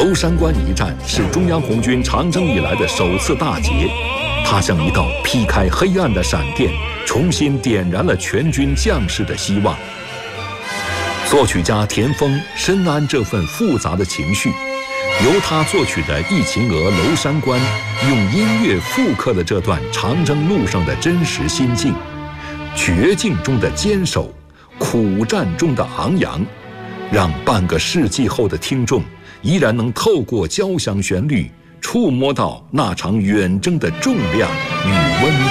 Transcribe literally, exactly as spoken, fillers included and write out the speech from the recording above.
娄山关一战是中央红军长征以来的首次大捷，它像一道劈开黑暗的闪电，重新点燃了全军将士的希望。作曲家田丰深谙这份复杂的情绪，由他作曲的《忆秦娥·娄山关》，用音乐复刻了这段长征路上的真实心境：绝境中的坚守，苦战中的昂扬，让半个世纪后的听众依然能透过交响旋律，触摸到那场远征的重量与温度。